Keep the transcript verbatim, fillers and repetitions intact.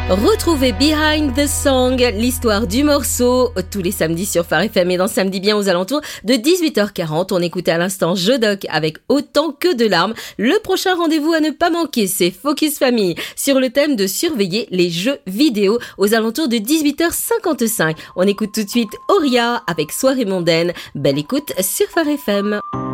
Retrouvez Behind the Song, l'histoire du morceau, tous les samedis sur Phare F M et dans Samedi Bien aux alentours de dix-huit heures quarante. On écoutait à l'instant Jodoc avec Autant que de larmes. Le prochain rendez-vous à ne pas manquer, c'est Focus Famille sur le thème de surveiller les jeux vidéo aux alentours de dix-huit heures cinquante-cinq. On écoute tout de suite Auria avec Soirée mondaine. Belle écoute sur Phare F M.